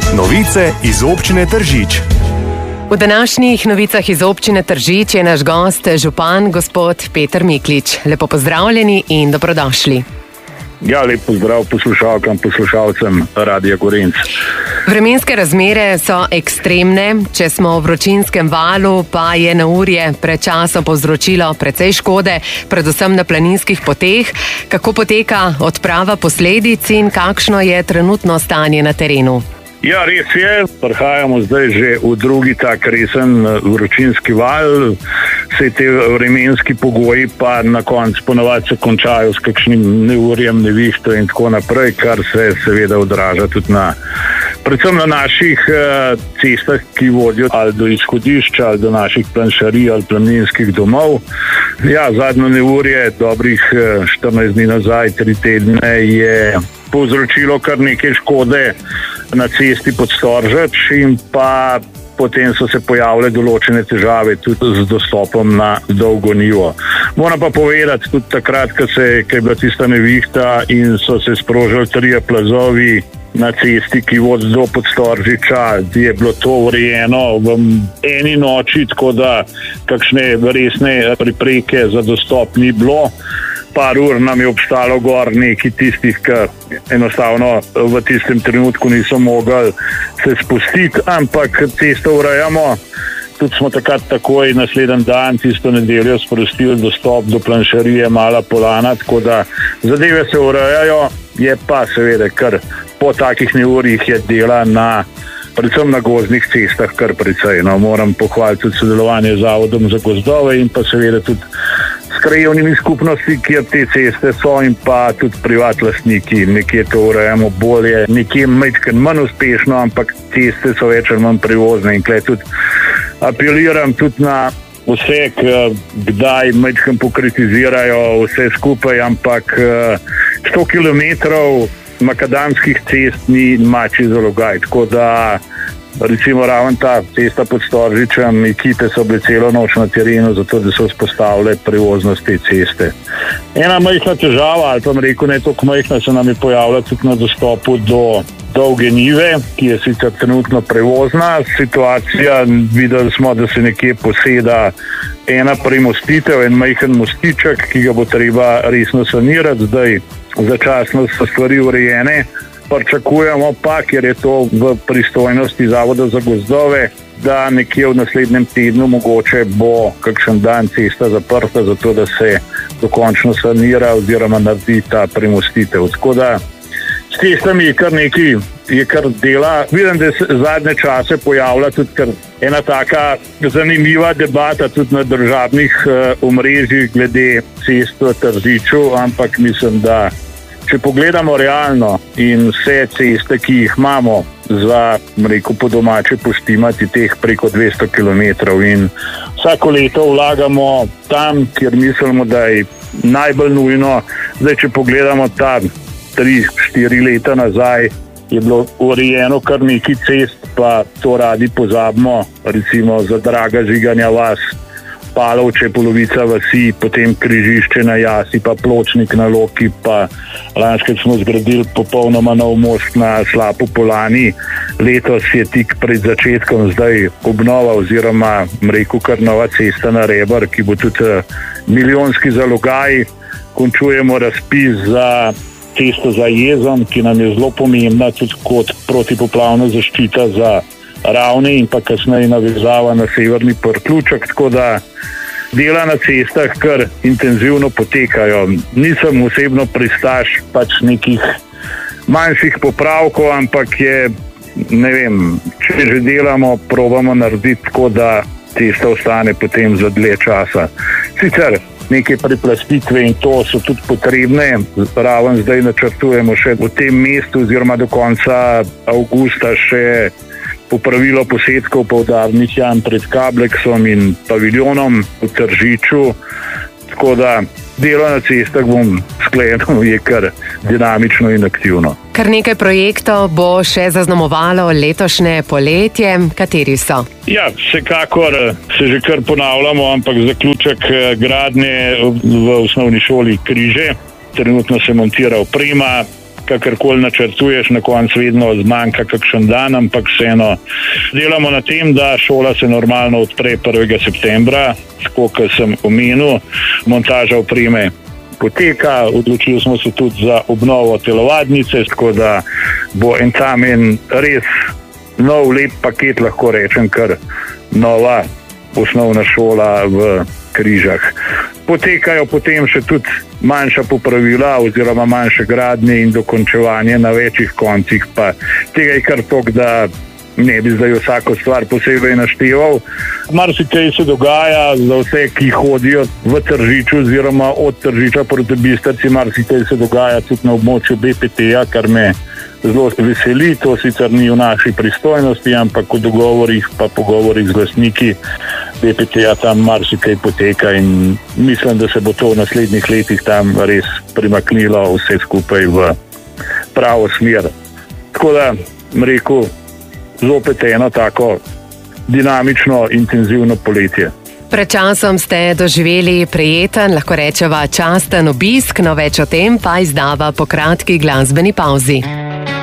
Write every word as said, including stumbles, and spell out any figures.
Novice iz občine Tržič. V današnjih novicah iz občine Tržič je naš gost, župan gospod Peter Miklič. Lepo pozdravljeni in dobrodošli. Ja, lep pozdrav poslušalkam, poslušalcem Radia Gorenc. Vremenske razmere so ekstremne, če smo v vročinskem valu, pa je neurje pred časom povzročilo precej škode, predvsem na planinskih poteh. Kako poteka odprava posledic in kakšno je trenutno stanje na terenu? Ja, res je, prihajamo zdaj že v drugi tak resen vročinski val. Vse te vremenski pogoji pa na koncu ponavadi se končajo s kakšnim neurjem, nevihto in tako naprej, kar se seveda odraža tudi na, predvsem na naših uh, cestah, ki vodijo ali do izhodišča, ali do naših planšarij ali planinskih domov. Ja, zadnjo neurje, dobrih uh, štirinajst dni nazaj, tri tedne, je povzročilo kar nekaj škode na cesti pod Storžač in pa potem so se pojavile določene težave tudi z dostopom na Dolgo Nivo. Moram pa povedati, tudi takrat, ko se, ko je bila tista nevihta in so se sprožili trije plazovi na cesti, ki vodi do Podstoržiča, je bilo to urejeno v eni noči, tako da kakšne resne prepreke za dostop ni bilo. Par ur nam je obstalo gor neki tistih, ki enostavno v tistem trenutku niso mogli se spustiti, ampak cesto urejamo. Tudi smo takrat takoj naslednji dan, tisto nedeljo, sprostili dostop do planšarije Mala Polana, tako da zadeve se urejajo, je pa seveda kar po takih neurjih je dela na, predvsem na gozdnih cestah, kar precej. No, moram pohvaliti tudi sodelovanje z Zavodom za gozdove in pa seveda tudi s krajevnimi skupnosti, kjer te ceste so, in pa tudi privatlastniki. Nekje to urejamo bolje, nekje majčkeno manj uspešno, ampak ceste so več ali manj prevozne in tukaj tudi apeliram tudi na vse, kdaj majčkeno pokritizirajo vse skupaj, ampak sto kilometrov makadamskih cest ni mačji zalogaj, tako da recimo ravno ta cesta pod Storžičem, ekipe so bile celo noč na terenu, zato da so vzpostavile prevoznost te ceste. Ena majhna težava, ali pa bom rekel ne toliko majhna, se nam je pojavila tudi na dostopu do Dolge Nive, ki je sicer trenutno prevozna situacija. Videli smo, da se nekje poseda ena premostitev, en majhen mostiček, ki ga bo treba resno sanirati. Zdaj začasno so stvari urejene. Pričakujemo pa, ker je to v pristojnosti Zavoda za gozdove, da nekje v naslednjem tednu mogoče bo kakšen dan cesta zaprta, zato da se dokončno sanira oziroma naredi ta premostitev. Tako da s cestami je kar nekaj, je kar dela. Vidim, da se zadnje čase pojavlja tudi kar ena taka zanimiva debata tudi na državnih uh, omrežjih glede cest v Tržiču, ampak mislim, da če pogledamo realno in vse ceste, ki jih imamo za, rekel, po domače poštimati teh preko dvesto kilometrov in vsako leto vlagamo tam, kjer mislimo, da je najbolj nujno. Zdaj, če pogledamo ta tri, štiri leta nazaj, je bilo urejeno kar nekaj cest, pa to radi pozabimo, recimo za Draga Žiganja vas, Palovče, polovica vasi, potem križišče na Jasi, pa Pločnik na Loki, pa lanskrat smo zgradili popolnoma nov most na Slapu Polani. Letos je tik pred začetkom zdaj obnova oziroma, rekel, kar nova cesta na Rebar, ki bo tudi milijonski zalogaj. Končujemo razpis za cesto za Jezom, ki nam je zelo pomembna tudi kot protipoplavna zaščita za Ravne in pa kasneje navezava na severni Prključek, tako da dela na cestah kar intenzivno potekajo. Nisem osebno pristaš pač nekih manjših popravkov, ampak je, ne vem, če že delamo, probamo narediti tako, da cesta ostane potem za dlje časa. Sicer neke priplastitve in to so tudi potrebne, raven zdaj načrtujemo še v tem mestu oziroma do konca avgusta še popravilo posedkov poudarnih jam pred Kableksom in paviljonom v Tržiču, tako da delo na cestah, bom sklenil, je kar dinamično in aktivno. Kar nekaj projektov bo še zaznamovalo letošnje poletje. Kateri so? Ja, vsekakor se že kar ponavljamo, ampak zaključek gradnje v osnovni šoli Križe. Trenutno se montira oprema, kakorkoli načrtuješ, na koncu vedno zmanjka kakšen dan, ampak vseeno delamo na tem, da šola se normalno odpre prvega septembra, tako kot sem omenil, montaža opreme poteka, odločili smo se tudi za obnovo telovadnice, tako da bo en tam en res nov lep paket, lahko rečem, kar nova osnovna šola v Križah. Potekajo potem še tudi manjša popravila oziroma manjše gradnje in dokončevanje na večjih koncih, pa tega je kar toliko, da ne bi zdaj vsako stvar posebej našteval. Marsikaj se dogaja za vse, ki hodijo v Tržiču oziroma od Tržiča proti Bistrici, marsikaj se dogaja tudi na območju B P T-ja, kar me zelo veseli. To sicer ni v naši pristojnosti, ampak v dogovorih pa pogovorih z lastniki B P T-ja tam marsikaj poteka in mislim, da se bo to v naslednjih letih tam res primaknilo vse skupaj v pravo smer. Tako da, rekel, zopet eno tako dinamično, intenzivno poletje. Pred časom ste doživeli prijeten, lahko rečeva časten obisk, no več o tem pa izdava po kratki glasbeni pauzi.